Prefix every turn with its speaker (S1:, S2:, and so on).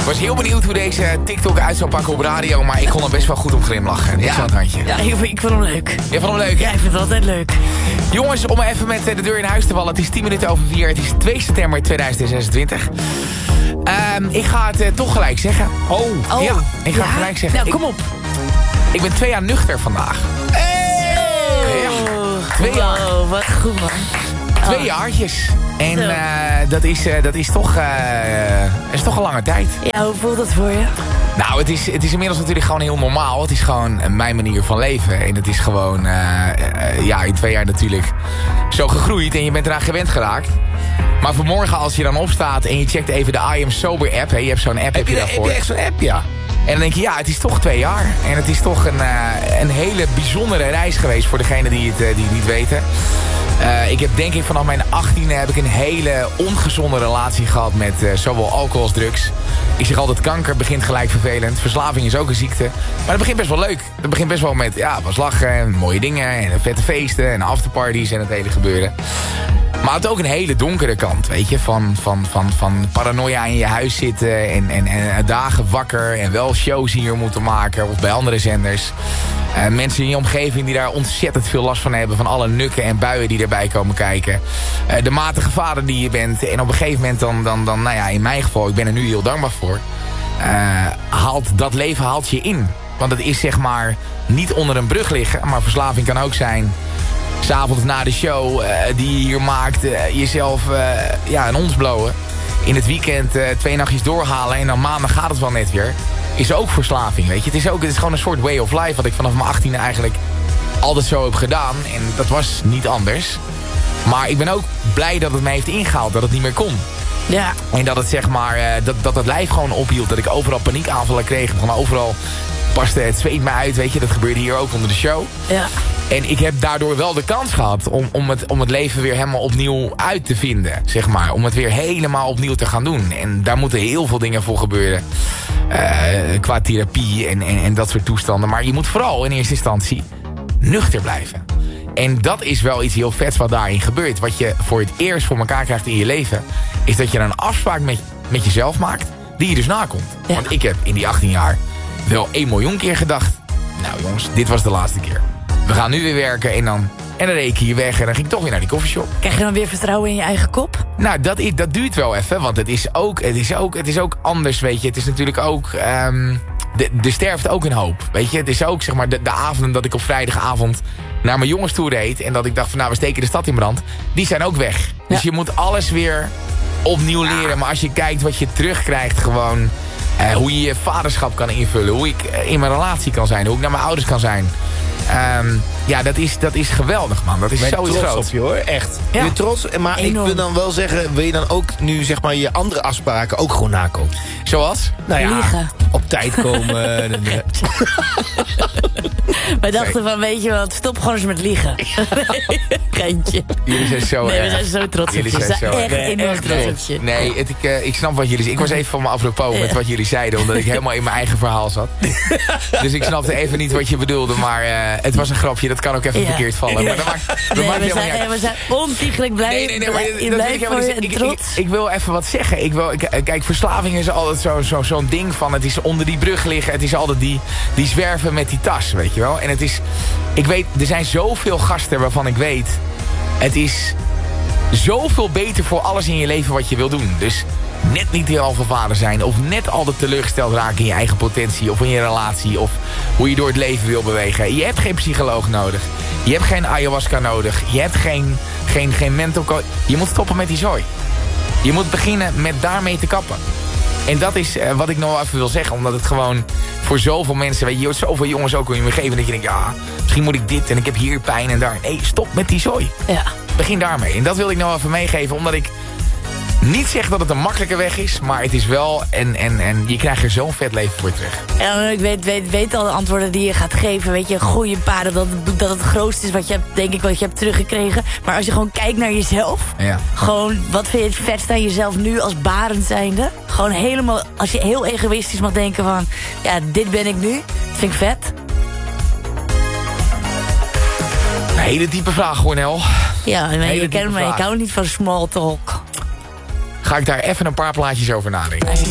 S1: was heel benieuwd hoe deze TikTok uit zou pakken op radio, maar ik kon er best wel goed om glimlachen. Niks aan het handje.
S2: Ja, ik vond hem leuk.
S1: Je vond hem leuk?
S2: Ja, ik vind het altijd leuk.
S1: Jongens, om even met de deur in huis te vallen. Het is 10 minuten over 4. Het is 2 september 2026. Ik ga het toch gelijk zeggen.
S2: Oh.
S1: Ja, ik ga het gelijk zeggen.
S2: Nou, kom op.
S1: Ik ben 2 jaar nuchter vandaag. Ja, 2 jaar.
S2: Oh, wat goed, man.
S1: 2 jaartjes. En dat is toch een lange tijd.
S2: Ja, hoe voelt dat voor je?
S1: Nou, het is inmiddels natuurlijk gewoon heel normaal. Het is gewoon mijn manier van leven. En het is gewoon, in 2 jaar natuurlijk zo gegroeid. En je bent eraan gewend geraakt. Maar vanmorgen als je dan opstaat en je checkt even de I Am Sober app. Hè, je hebt zo'n app, heb je daarvoor.
S3: Heb je echt zo'n app, ja?
S1: En dan denk je, ja, het is toch 2 jaar. En het is toch een hele bijzondere reis geweest voor degenen die het niet weten. Ik heb denk ik vanaf mijn 18e heb ik een hele ongezonde relatie gehad met zowel alcohol als drugs. Ik zeg altijd, kanker begint gelijk vervelend. Verslaving is ook een ziekte. Maar het begint best wel leuk. Het begint best wel met was lachen en mooie dingen en vette feesten en afterparties en het hele gebeuren. Maar het had ook een hele donkere kant, weet je. Van paranoia in je huis zitten en dagen wakker en wel shows hier moeten maken of bij andere zenders. Mensen in je omgeving die daar ontzettend veel last van hebben. Van alle nukken en buien die erbij komen kijken. De matige vader die je bent. En op een gegeven moment dan in mijn geval, ik ben er nu heel dankbaar voor. Dat leven haalt je in. Want het is zeg maar niet onder een brug liggen. Maar verslaving kan ook zijn. 's Avonds na de show die je hier maakt. Jezelf een ons blowen. In het weekend 2 nachtjes doorhalen. En dan maandag gaat het wel net weer. Is ook verslaving, weet je. Het is gewoon een soort way of life. Wat ik vanaf mijn 18e eigenlijk altijd zo heb gedaan. En dat was niet anders. Maar ik ben ook blij dat het me heeft ingehaald. Dat het niet meer kon.
S2: Ja.
S1: En dat het zeg maar, dat het lijf gewoon ophield. Dat ik overal paniekaanvallen kreeg. Gewoon overal paste het zweet me uit, weet je. Dat gebeurde hier ook onder de show.
S2: Ja.
S1: En ik heb daardoor wel de kans gehad om het leven weer helemaal opnieuw uit te vinden, zeg maar. Om het weer helemaal opnieuw te gaan doen. En daar moeten heel veel dingen voor gebeuren. Qua therapie en dat soort toestanden. Maar je moet vooral in eerste instantie nuchter blijven. En dat is wel iets heel vets wat daarin gebeurt. Wat je voor het eerst voor elkaar krijgt in je leven, is dat je een afspraak met jezelf maakt die je dus nakomt. Ja. Want ik heb in die 18 jaar wel 1 miljoen keer gedacht, nou jongens, dit was de laatste keer. We gaan nu weer werken en dan reken je weg en dan ging ik toch weer naar die koffieshop.
S2: Krijg je dan weer vertrouwen in je eigen kop?
S1: Nou, dat duurt wel even, want het is ook anders, weet je. Het is natuurlijk ook, er sterft ook een hoop, weet je. Het is ook, zeg maar, de avonden dat ik op vrijdagavond naar mijn jongens toe reed en dat ik dacht van, nou, we steken de stad in brand. Die zijn ook weg. Ja. Dus je moet alles weer opnieuw leren. Maar als je kijkt wat je terugkrijgt gewoon, hoe je je vaderschap kan invullen, hoe ik in mijn relatie kan zijn, hoe ik naar mijn ouders kan zijn. Dat is geweldig, man. Dat is zo
S3: trots
S1: groot.
S3: op je, hoor. Echt.
S1: Ja.
S3: Je bent trots, maar enorm. Ik wil dan wel zeggen, wil je dan ook nu zeg maar je andere afspraken ook gewoon nakomen?
S1: Zoals?
S3: Nou ja,
S2: liegen.
S3: Op tijd komen.
S2: Wij dachten van, weet je wat, stop gewoon eens met liegen. Geintje.
S1: Jullie zijn zo
S2: Nee, we
S1: erg.
S2: zijn zo trots op je.
S1: Jullie
S2: We
S1: zijn
S2: zijn
S1: zo
S2: echt
S1: erg.
S2: enorm trots op je.
S1: Nee, ik snap wat jullie... Ik was even van me apropos met wat jullie zeiden, omdat ik helemaal in mijn eigen verhaal zat. Dus ik snapte even niet wat je bedoelde, maar het was een grapje. Dat kan ook even verkeerd vallen. Maar dat maakt helemaal niet uit.
S2: We zijn ontiegelijk blij.
S1: Nee, maar dat
S2: je
S1: wil
S2: blijft
S1: ik helemaal
S2: voor
S1: niet
S2: je
S1: zeggen.
S2: trots.
S1: Ik wil even wat zeggen. Kijk, verslaving is altijd zo'n ding van, het is onder die brug liggen. Het is altijd die zwerven met die tas, weet je wel. En het is, ik weet, er zijn zoveel gasten waarvan ik weet, het is zoveel beter voor alles in je leven wat je wil doen. Dus net niet die halve vader zijn, of net altijd teleurgesteld raken in je eigen potentie, of in je relatie, of hoe je door het leven wil bewegen. Je hebt geen psycholoog nodig. Je hebt geen ayahuasca nodig. Je hebt geen mental coach. Je moet stoppen met die zooi. Je moet beginnen met daarmee te kappen. En dat is wat ik nog even wil zeggen. Omdat het gewoon voor zoveel mensen, weet je hoort zoveel jongens ook in je omgeving, dat je denkt, ja, misschien moet ik dit en ik heb hier pijn en daar. Nee, stop met die zooi.
S2: Ja.
S1: Begin daarmee. En dat wil ik nou even meegeven, omdat ik niet zeg dat het een makkelijke weg is, maar het is wel, en je krijgt er zo'n vet leven voor terug.
S2: En ik weet al de antwoorden die je gaat geven. Weet je, goede paden, dat het grootste is wat je hebt, denk ik, wat je hebt teruggekregen. Maar als je gewoon kijkt naar jezelf,
S1: Ja.
S2: gewoon, wat vind je het vetst aan jezelf nu als Barend zijnde? Gewoon helemaal, als je heel egoïstisch mag denken van, ja, dit ben ik nu, dat vind ik vet.
S1: Een hele diepe vraag, Cornel.
S2: Ja, maar je kent me, ik
S1: vraag.
S2: hou niet van small talk.
S1: Ga ik daar even een paar plaatjes over nadenken.